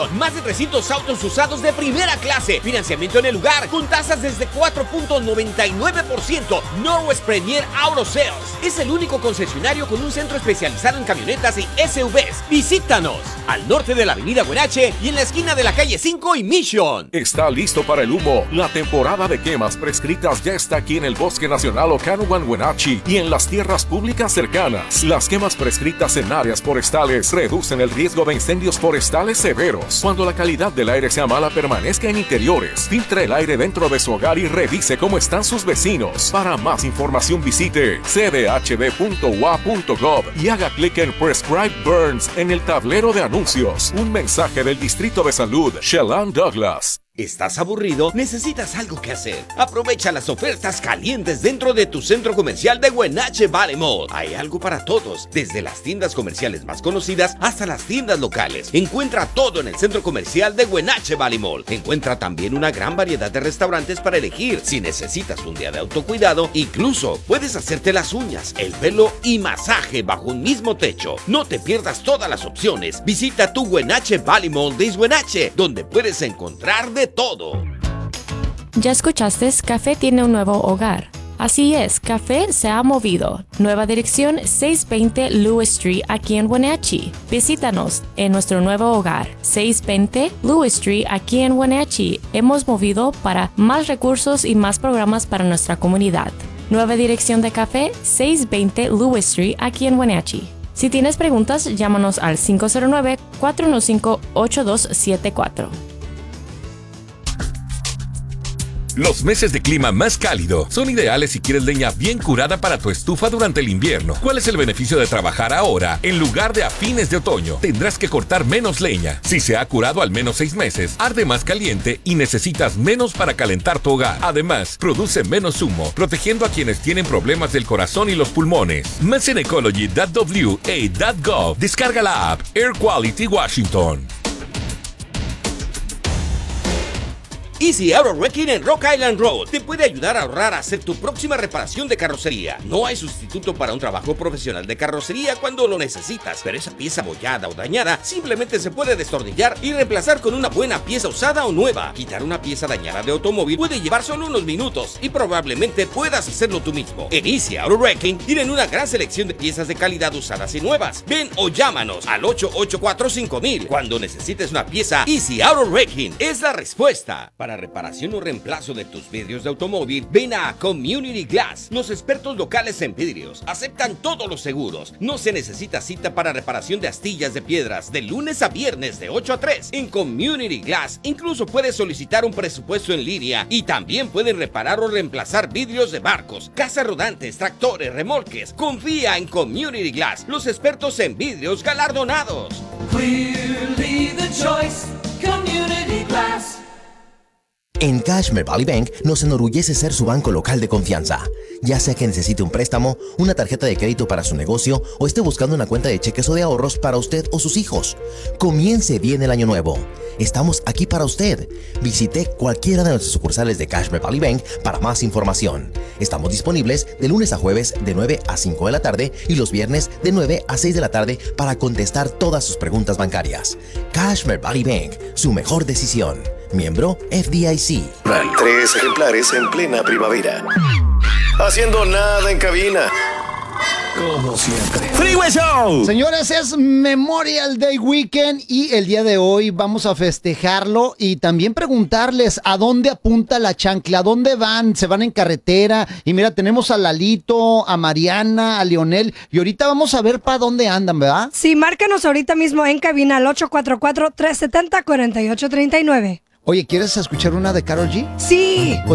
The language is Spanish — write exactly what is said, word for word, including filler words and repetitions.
Mission. Más de trescientos autos usados de primera clase. Financiamiento en el lugar con tasas desde cuatro punto noventa y nueve por ciento. Norwest Premier Auto Sales. Es el único concesionario con un centro especializado en camionetas y S U Vs. Visítanos al norte de la avenida Huerache y en la esquina de la calle cinco y Mission. Está listo para el humo. La temporada de quemas prescritas ya está aquí en el Bosque Nacional Oconowan Wenatchee y en las tierras públicas cercanas. Las quemas prescritas en áreas forestales reducen el riesgo de incendios forestales severos. Cuando la calidad del aire sea mala, permanezca en interiores. Filtre el aire dentro de su hogar y revise cómo están sus vecinos. Para más información visite c d h b punto u a punto gov y haga clic en Prescribe Burns en el tablero de anuncios. Un mensaje del Distrito de Salud, Shellan Douglas. ¿Estás aburrido? ¿Necesitas algo que hacer? Aprovecha las ofertas calientes dentro de tu centro comercial de Wenatchee Valley Mall. Hay algo para todos, desde las tiendas comerciales más conocidas hasta las tiendas locales. Encuentra todo en el centro comercial de Wenatchee Valley Mall. Encuentra también una gran variedad de restaurantes para elegir. Si necesitas un día de autocuidado, incluso puedes hacerte las uñas, el pelo y masaje bajo un mismo techo. No te pierdas todas las opciones. Visita tu Wenatchee Valley Mall de East Wenatchee, donde puedes encontrar de todo. ¿Ya escuchaste? Café tiene un nuevo hogar. Así es, Café se ha movido. Nueva dirección seiscientos veinte Lewis Street aquí en Wenatchee. Visítanos en nuestro nuevo hogar, seiscientos veinte Lewis Street aquí en Wenatchee. Hemos movido para más recursos y más programas para nuestra comunidad. Nueva dirección de Café, seiscientos veinte Lewis Street aquí en Wenatchee. Si tienes preguntas, llámanos al cinco cero nueve, cuatro uno cinco, ocho dos siete cuatro. Los meses de clima más cálido son ideales si quieres leña bien curada para tu estufa durante el invierno. ¿Cuál es el beneficio de trabajar ahora en lugar de a fines de otoño? Tendrás que cortar menos leña. Si se ha curado al menos seis meses, arde más caliente y necesitas menos para calentar tu hogar. Además, produce menos humo, protegiendo a quienes tienen problemas del corazón y los pulmones. Más en ecology punto w a punto gov. Descarga la app Air Quality Washington. Easy Auto Wrecking en Rock Island Road te puede ayudar a ahorrar a hacer tu próxima reparación de carrocería. No hay sustituto para un trabajo profesional de carrocería cuando lo necesitas, pero esa pieza abollada o dañada simplemente se puede destornillar y reemplazar con una buena pieza usada o nueva. Quitar una pieza dañada de automóvil puede llevar solo unos minutos y probablemente puedas hacerlo tú mismo. En Easy Auto Wrecking tienen una gran selección de piezas de calidad usadas y nuevas. Ven o llámanos al ocho ocho cuatro cinco mil. Cuando necesites una pieza, Easy Auto Wrecking es la respuesta. Para reparación o reemplazo de tus vidrios de automóvil, ven a Community Glass. Los expertos locales en vidrios aceptan todos los seguros. No se necesita cita para reparación de astillas de piedras de lunes a viernes de ocho a tres. En Community Glass incluso puedes solicitar un presupuesto en línea y también pueden reparar o reemplazar vidrios de barcos, casas rodantes, tractores, remolques. Confía en Community Glass, los expertos en vidrios galardonados. Clearly the choice, Community Glass. En Cashmere Valley Bank nos enorgullece ser su banco local de confianza. Ya sea que necesite un préstamo, una tarjeta de crédito para su negocio o esté buscando una cuenta de cheques o de ahorros para usted o sus hijos. Comience bien el año nuevo. Estamos aquí para usted. Visite cualquiera de nuestras sucursales de Cashmere Valley Bank para más información. Estamos disponibles de lunes a jueves de nueve a cinco de la tarde y los viernes de nueve a seis de la tarde para contestar todas sus preguntas bancarias. Cashmere Valley Bank, su mejor decisión. Miembro F D I C. Tres ejemplares en plena primavera. Haciendo nada en cabina. Como siempre. Freeway Show. Señores, es Memorial Day Weekend y el día de hoy vamos a festejarlo y también preguntarles a dónde apunta la chancla, a dónde van, se van en carretera. Y mira, tenemos a Lalito, a Mariana, a Leonel y ahorita vamos a ver para dónde andan, ¿verdad? Sí, márcanos ahorita mismo en cabina al ocho cuatro cuatro, tres siete cero, cuatro ocho tres nueve. Oye, ¿quieres escuchar una de Karol G? Sí. Pues